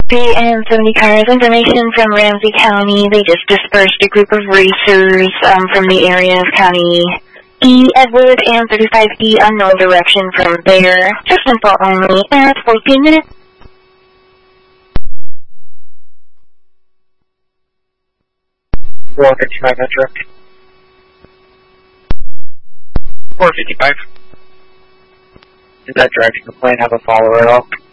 3 and 70 cars, information from Ramsey County. They just dispersed a group of racers from the area of County E, Edward, and 35E, unknown direction from there. Just info only. 14 minutes. Roll 55 Metro. 455. Is that direction the plane have a follower at all?